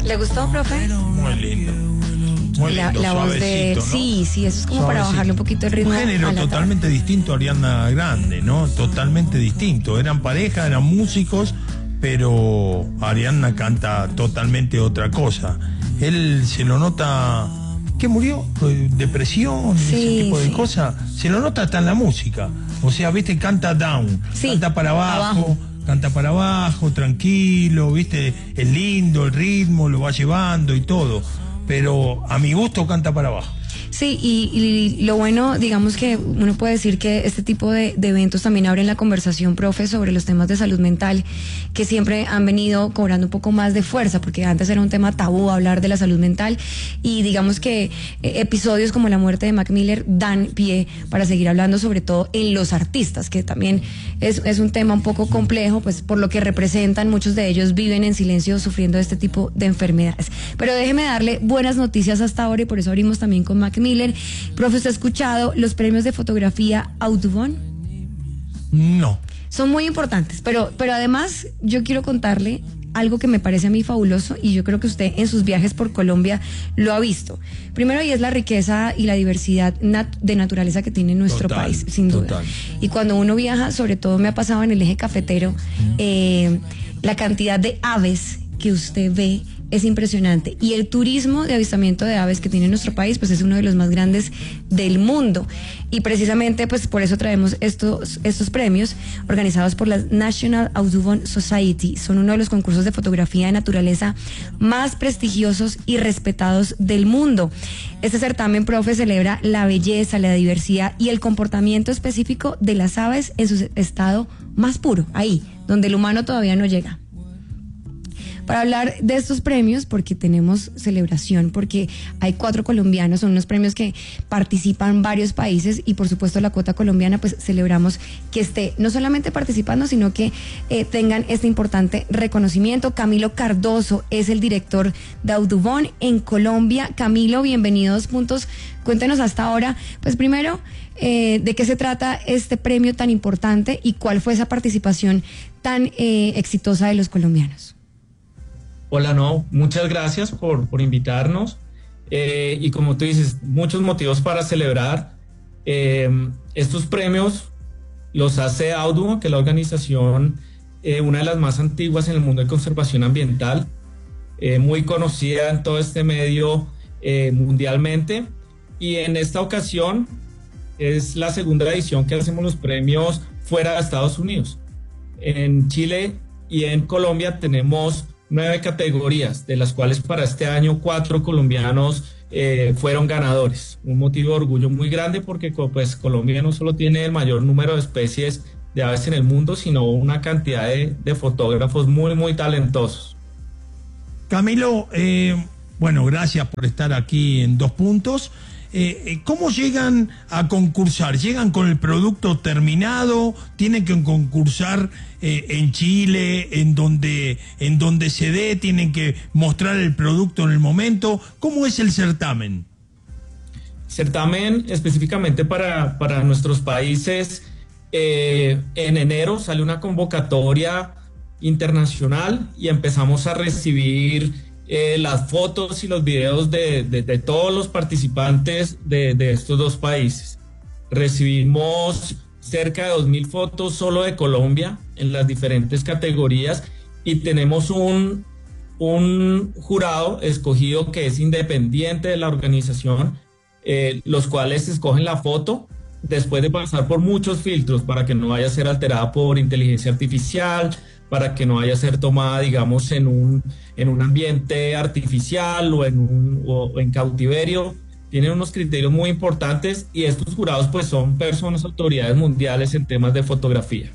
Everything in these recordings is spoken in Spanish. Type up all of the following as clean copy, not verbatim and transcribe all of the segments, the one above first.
¿Le gustó, profe? Muy lindo. Muy lindo, La voz de... ¿no? Sí, eso es como Suavecito. para bajarle un poquito el ritmo. Un género totalmente distinto a Ariana Grande, ¿no? Totalmente distinto. Eran pareja, eran músicos, pero Ariana canta totalmente otra cosa. Él se lo nota... ¿Qué murió? ¿Depresión? Sí, ese tipo de cosas. Se lo nota hasta en la música. O sea, viste, canta down. Sí, canta para abajo. Canta para abajo, tranquilo, viste, es lindo, el ritmo lo va llevando y todo. Pero a mi gusto canta para abajo. Sí, y lo bueno, digamos que uno puede decir que este tipo de eventos también abren la conversación, profe, sobre los temas de salud mental, que siempre han venido cobrando un poco más de fuerza, porque antes era un tema tabú hablar de la salud mental, y digamos que episodios como la muerte de Mac Miller dan pie para seguir hablando, sobre todo en los artistas, que también es un tema un poco complejo, pues por lo que representan, muchos de ellos viven en silencio sufriendo de este tipo de enfermedades. Pero déjeme darle buenas noticias hasta ahora, y por eso abrimos también con Mac Miller. Profe, ¿usted ha escuchado los premios de fotografía Audubon? No. Son muy importantes, pero además yo quiero contarle algo que me parece a mí fabuloso, y yo creo que usted en sus viajes por Colombia lo ha visto. Primero, y es la riqueza y la diversidad de naturaleza que tiene nuestro país, sin duda. Total. Y cuando uno viaja, sobre todo me ha pasado en el eje cafetero, la cantidad de aves que usted ve es impresionante, y el turismo de avistamiento de aves que tiene nuestro país pues es uno de los más grandes del mundo, y precisamente pues por eso traemos estos premios organizados por la National Audubon Society. Son uno de los concursos de fotografía de naturaleza más prestigiosos y respetados del mundo. Este certamen, profe, celebra la belleza, la diversidad y el comportamiento específico de las aves en su estado más puro, ahí donde el humano todavía no llega. Para hablar de estos premios, porque tenemos celebración, porque hay 4 colombianos, son unos premios que participan varios países, y por supuesto la cuota colombiana, pues celebramos que esté no solamente participando, sino que tengan este importante reconocimiento. Camilo Cardoso es el director de Audubon en Colombia. Camilo, bienvenidos juntos. Cuéntenos hasta ahora, pues primero, de qué se trata este premio tan importante y cuál fue esa participación tan exitosa de los colombianos. Hola, no, muchas gracias por invitarnos, y como tú dices, muchos motivos para celebrar. Estos premios los hace Audubon, que es la organización, una de las más antiguas en el mundo de conservación ambiental, muy conocida en todo este medio mundialmente, y en esta ocasión es la segunda edición que hacemos los premios fuera de Estados Unidos. En Chile y en Colombia tenemos 9 categorías, de las cuales para este año 4 colombianos fueron ganadores. Un motivo de orgullo muy grande, porque pues Colombia no solo tiene el mayor número de especies de aves en el mundo, sino una cantidad de fotógrafos muy, muy talentosos. Camilo, bueno, gracias por estar aquí en 2 puntos. ¿Cómo llegan a concursar? ¿Llegan con el producto terminado? ¿Tienen que concursar en Chile, en donde se dé? ¿Tienen que mostrar el producto en el momento? ¿Cómo es el certamen? Certamen específicamente para nuestros países. En enero sale una convocatoria internacional y empezamos a recibir las fotos y los videos de todos los participantes de estos 2 países. Recibimos cerca de 2.000 fotos solo de Colombia en las diferentes categorías, y tenemos un jurado escogido que es independiente de la organización, los cuales escogen la foto después de pasar por muchos filtros para que no vaya a ser alterada por inteligencia artificial, para que no vaya a ser tomada, digamos, en un ambiente artificial o en cautiverio. Tienen unos criterios muy importantes, y estos jurados pues son personas, autoridades mundiales en temas de fotografía.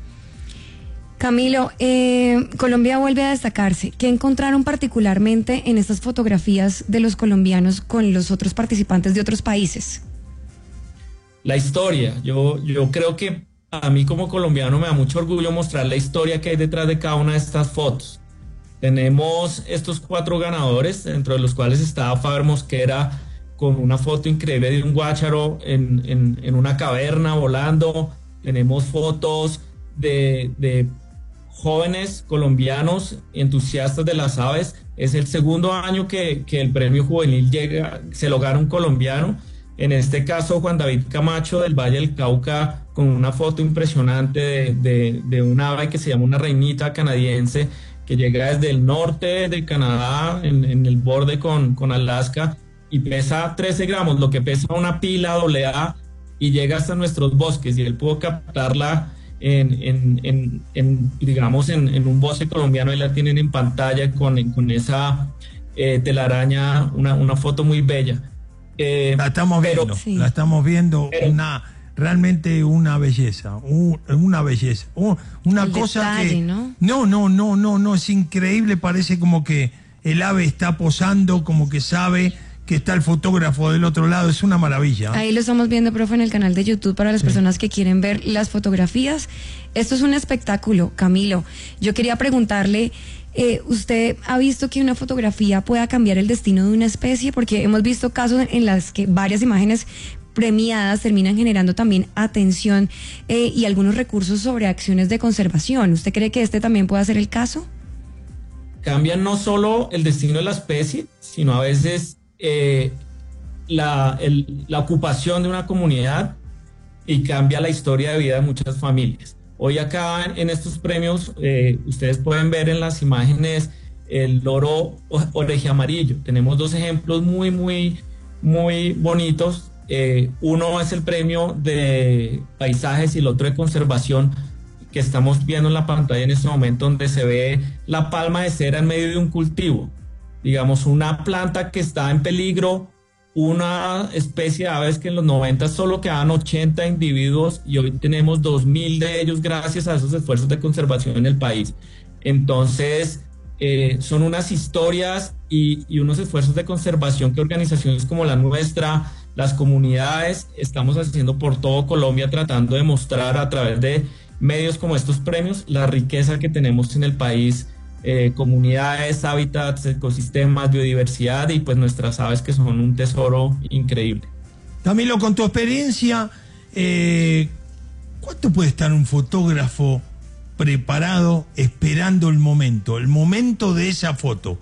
Camilo, Colombia vuelve a destacarse. ¿Qué encontraron particularmente en estas fotografías de los colombianos con los otros participantes de otros países? La historia. Yo creo que a mí como colombiano me da mucho orgullo mostrar la historia que hay detrás de cada una de estas fotos. Tenemos estos 4 ganadores, dentro de los cuales estaba Faber Mosquera con una foto increíble de un guácharo en una caverna volando. Tenemos fotos de jóvenes colombianos entusiastas de las aves. Es el segundo año que el premio juvenil se lo gana un colombiano. En este caso, Juan David Camacho del Valle del Cauca, con una foto impresionante de un ave que se llama una reinita canadiense, que llega desde el norte de Canadá, en el borde con Alaska, y pesa 13 gramos, lo que pesa una pila AA, y llega hasta nuestros bosques, y él pudo captarla digamos, en un bosque colombiano, y la tienen en pantalla con esa telaraña, una foto muy bella. La estamos viendo, sí. La estamos viendo, realmente una belleza, una belleza, una el cosa detalle, que no, es increíble, parece como que el ave está posando, como que sabe que está el fotógrafo del otro lado, es una maravilla. Ahí lo estamos viendo, profe, en el canal de YouTube para las personas que quieren ver las fotografías. Esto es un espectáculo, Camilo. Yo quería preguntarle, ¿usted ha visto que una fotografía pueda cambiar el destino de una especie? Porque hemos visto casos en las que varias imágenes premiadas terminan generando también atención y algunos recursos sobre acciones de conservación. ¿Usted cree que este también pueda ser el caso? Cambian no solo el destino de la especie, sino a veces la ocupación de una comunidad, y cambia la historia de vida de muchas familias. Hoy acá en estos premios ustedes pueden ver en las imágenes el loro orejeamarillo. Tenemos dos ejemplos muy bonitos. Uno es el premio de paisajes y el otro de conservación, que estamos viendo en la pantalla en este momento, donde se ve la palma de cera en medio de un cultivo. Digamos, una planta que está en peligro, una especie de aves que en los 90 solo quedaban 80 individuos, y hoy tenemos 2.000 de ellos gracias a esos esfuerzos de conservación en el país. Entonces, son unas historias y unos esfuerzos de conservación que organizaciones como la nuestra, las comunidades, estamos haciendo por todo Colombia, tratando de mostrar a través de medios como estos premios la riqueza que tenemos en el país. Comunidades, hábitats, ecosistemas, biodiversidad, y pues nuestras aves, que son un tesoro increíble. Camilo, con tu experiencia, ¿cuánto puede estar un fotógrafo preparado esperando el momento de esa foto?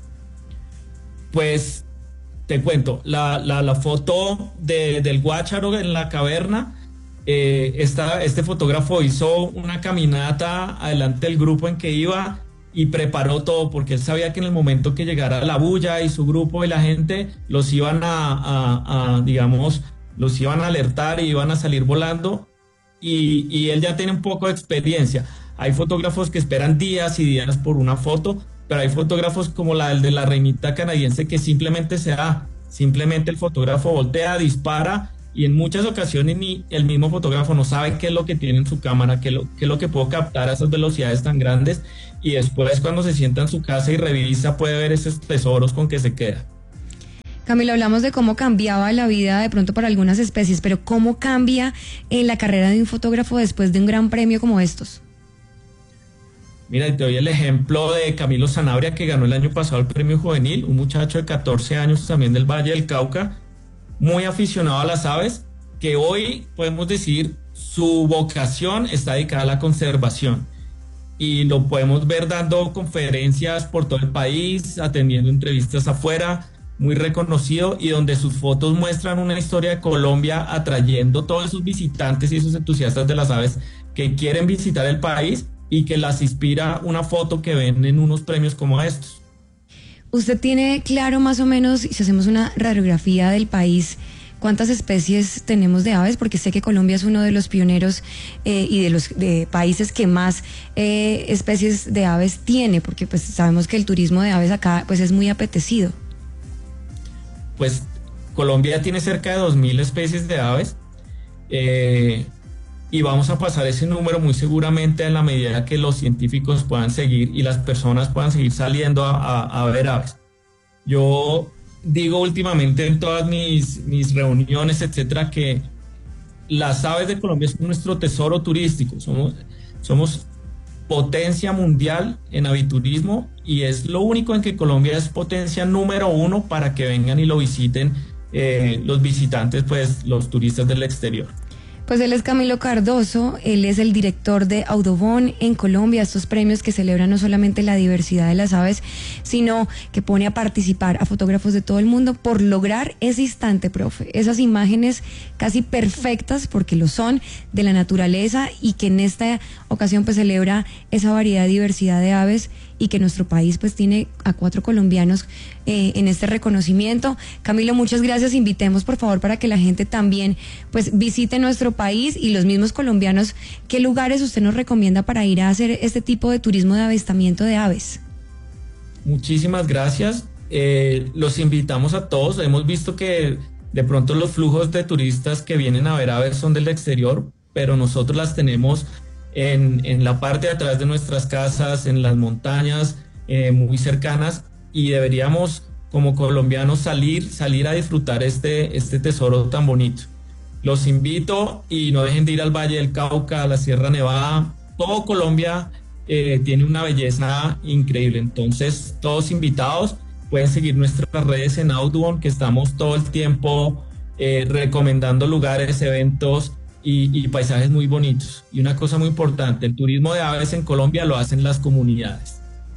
Pues te cuento, la foto del guácharo en la caverna, este fotógrafo hizo una caminata adelante del grupo en que iba, y preparó todo, porque él sabía que en el momento que llegara la bulla y su grupo y la gente, los iban digamos, los iban a alertar y iban a salir volando, y él ya tiene un poco de experiencia. Hay fotógrafos que esperan días y días por una foto, pero hay fotógrafos como el de la reinita canadiense, que simplemente el fotógrafo voltea, dispara, y en muchas ocasiones ni el mismo fotógrafo no sabe qué es lo que tiene en su cámara, qué es lo que puedo captar a esas velocidades tan grandes, y después, cuando se sienta en su casa y revisa, puede ver esos tesoros con que se queda. Camilo, hablamos de cómo cambiaba la vida de pronto para algunas especies, pero ¿cómo cambia en la carrera de un fotógrafo después de un gran premio como estos? Mira, y te doy el ejemplo de Camilo Sanabria, que ganó el año pasado el premio juvenil, un muchacho de 14 años también del Valle del Cauca, muy aficionado a las aves, que hoy podemos decir su vocación está dedicada a la conservación, y lo podemos ver dando conferencias por todo el país, atendiendo entrevistas afuera, muy reconocido, y donde sus fotos muestran una historia de Colombia, atrayendo todos esos visitantes y esos entusiastas de las aves que quieren visitar el país, y que las inspira una foto que ven en unos premios como estos. ¿Usted tiene claro más o menos, si hacemos una radiografía del país, cuántas especies tenemos de aves? Porque sé que Colombia es uno de los pioneros y de los países que más especies de aves tiene, porque pues sabemos que el turismo de aves acá pues es muy apetecido. Pues Colombia tiene cerca de 2.000 especies de aves, y vamos a pasar ese número muy seguramente en la medida que los científicos puedan seguir y las personas puedan seguir saliendo a ver aves. Yo digo últimamente en todas mis reuniones, etcétera, que las aves de Colombia son nuestro tesoro turístico. Somos potencia mundial en aviturismo, y es lo único en que Colombia es potencia número 1 para que vengan y lo visiten los visitantes, pues los turistas del exterior. Pues él es Camilo Cardoso, él es el director de Audubon en Colombia, estos premios que celebran no solamente la diversidad de las aves, sino que pone a participar a fotógrafos de todo el mundo por lograr ese instante, profe, esas imágenes casi perfectas, porque lo son, de la naturaleza, y que en esta ocasión pues celebra esa variedad y diversidad de aves, y que nuestro país pues tiene a 4 colombianos en este reconocimiento. Camilo, muchas gracias. Invitemos por favor para que la gente también pues visite nuestro país, y los mismos colombianos, ¿qué lugares usted nos recomienda para ir a hacer este tipo de turismo de avistamiento de aves? Muchísimas gracias. Los invitamos a todos. Hemos visto que de pronto los flujos de turistas que vienen a ver aves son del exterior, pero nosotros las tenemos en la parte de atrás de nuestras casas, en las montañas muy cercanas, y deberíamos como colombianos salir a disfrutar este tesoro tan bonito. Los invito, y no dejen de ir al Valle del Cauca, a la Sierra Nevada. Todo Colombia tiene una belleza increíble, entonces todos invitados. Pueden seguir nuestras redes en Audubon, que estamos todo el tiempo recomendando lugares, eventos y paisajes muy bonitos. Y una cosa muy importante, el turismo de aves en Colombia lo hacen las comunidades.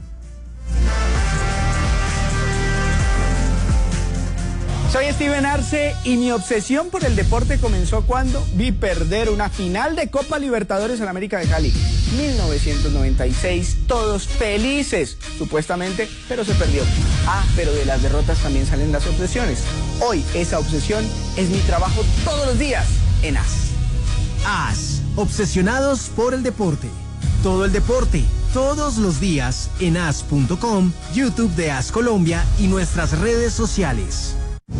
Soy Steven Arce, y mi obsesión por el deporte comenzó cuando vi perder una final de Copa Libertadores en América de Cali. 1996, todos felices, supuestamente, pero se perdió. Pero de las derrotas también salen las obsesiones. Hoy esa obsesión es mi trabajo todos los días en AS. AS, obsesionados por el deporte. Todo el deporte, todos los días en as.com, YouTube de AS Colombia y nuestras redes sociales.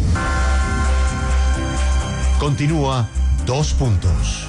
Continúa 2 puntos.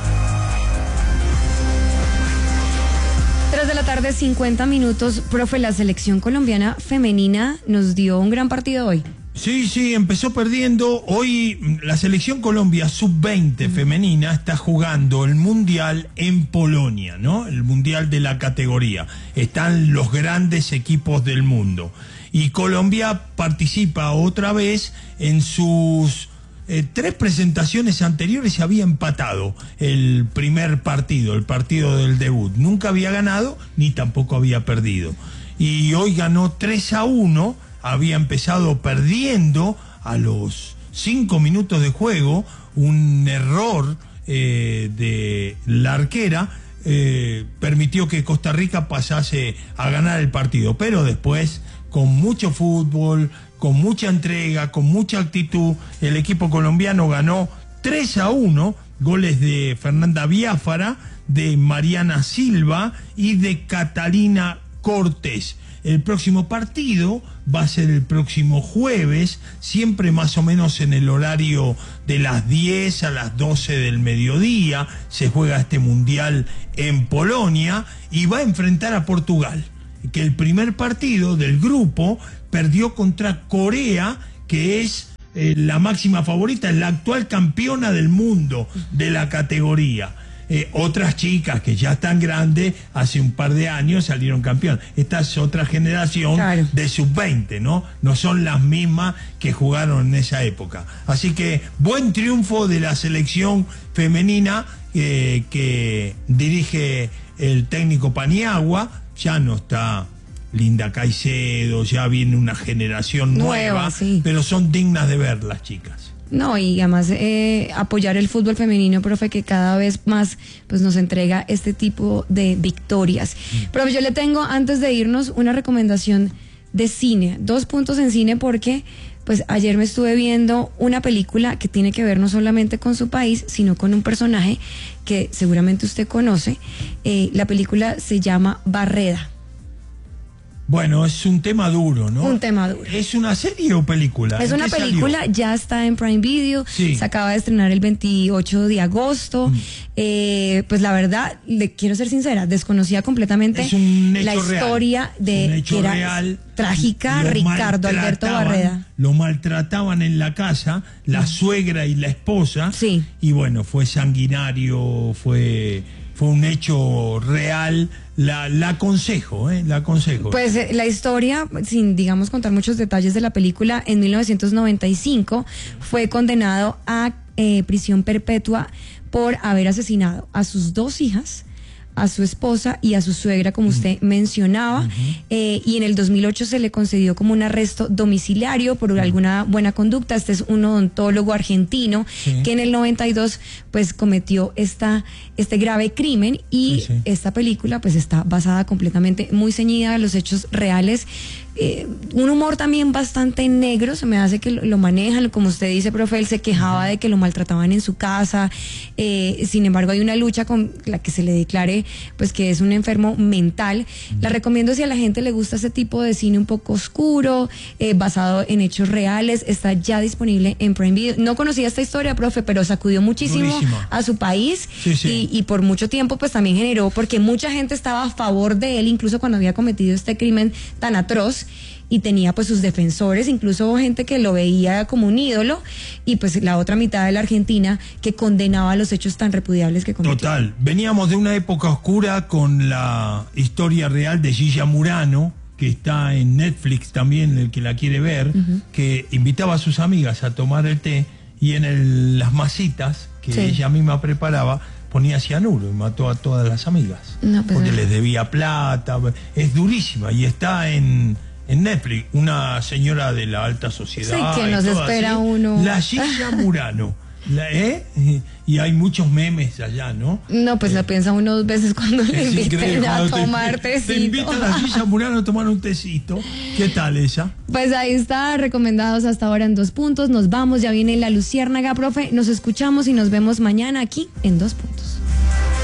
3 de la tarde, 50 minutos. Profe, la selección colombiana femenina nos dio un gran partido hoy. Sí, empezó perdiendo. Hoy la selección Colombia sub-20 femenina está jugando el Mundial en Polonia, ¿no? El Mundial de la categoría. Están los grandes equipos del mundo. Y Colombia participa otra vez. En sus 3 presentaciones anteriores se había empatado el primer partido, el partido del debut. Nunca había ganado ni tampoco había perdido. Y hoy ganó 3-1. Había empezado perdiendo a los 5 minutos de juego. Un error de la arquera permitió que Costa Rica pasase a ganar el partido. Pero después, con mucho fútbol, con mucha entrega, con mucha actitud, el equipo colombiano ganó 3-1. Goles de Fernanda Biafara, de Mariana Silva y de Catalina Cortés. El próximo partido va a ser el próximo jueves, siempre más o menos en el horario de las 10 a las 12 del mediodía. Se juega este mundial en Polonia y va a enfrentar a Portugal, que el primer partido del grupo perdió contra Corea, que es la máxima favorita, es la actual campeona del mundo de la categoría. Otras chicas que ya están grandes, hace un par de años salieron campeón. Esta es otra generación, claro, de sub-20, ¿no? No son las mismas que jugaron en esa época. Así que buen triunfo de la selección femenina que dirige el técnico Paniagua. Ya no está Linda Caicedo, ya viene una generación nueva, sí, pero son dignas de ver las chicas. No, y además apoyar el fútbol femenino, profe, que cada vez más pues nos entrega este tipo de victorias. Profe, yo le tengo, antes de irnos, una recomendación de cine, 2 puntos en cine, porque pues ayer me estuve viendo una película que tiene que ver no solamente con su país, sino con un personaje que seguramente usted conoce. La película se llama Barreda. Bueno, es un tema duro, ¿no? Un tema duro. ¿Es una serie o película? Es una película, salió? Ya está en Prime Video, sí, se acaba de estrenar el 28 de agosto. Pues la verdad, le quiero ser sincera, desconocía completamente la historia de que era real, trágica. Ricardo Alberto Barreda. Lo maltrataban en la casa, la suegra y la esposa. Sí. Y bueno, fue sanguinario, fue un hecho real. La aconsejo, la aconsejo. Pues la historia, sin digamos contar muchos detalles de la película, en 1995 fue condenado a prisión perpetua por haber asesinado a sus 2 hijas, a su esposa y a su suegra, como usted mencionaba, y en el 2008 se le concedió como un arresto domiciliario por alguna buena conducta. Este es un odontólogo argentino que en el 92 pues cometió este grave crimen, y esta película pues está basada completamente, muy ceñida a los hechos reales. Un humor también bastante negro, se me hace que lo manejan, como usted dice, profe, él se quejaba de que lo maltrataban en su casa, sin embargo hay una lucha con la que se le declare pues que es un enfermo mental. La recomiendo si a la gente le gusta ese tipo de cine un poco oscuro, basado en hechos reales. Está ya disponible en Prime Video. No conocía esta historia, profe, pero sacudió muchísimo a su país, y por mucho tiempo pues también generó, porque mucha gente estaba a favor de él, incluso cuando había cometido este crimen tan atroz, y tenía pues sus defensores, incluso gente que lo veía como un ídolo, y pues la otra mitad de la Argentina que condenaba los hechos tan repudiables que cometió. Total, veníamos de una época oscura con la historia real de Gilla Murano, que está en Netflix también, el que la quiere ver, que invitaba a sus amigas a tomar el té, y en las masitas que ella misma preparaba ponía cianuro y mató a todas las amigas, porque les debía plata. Es durísima, y está en Netflix, una señora de la alta sociedad. Sí, que nos espera así, uno. La Gilla Murano. Y hay muchos memes allá, ¿no? No, pues la piensa uno 2 veces cuando le inviten a tomar tecito. Te invitan a la Gilla Murano a tomar un tecito. ¿Qué tal esa? Pues ahí está, recomendados hasta ahora en 2 puntos. Nos vamos, ya viene La Luciérnaga, profe. Nos escuchamos y nos vemos mañana aquí en 2 puntos.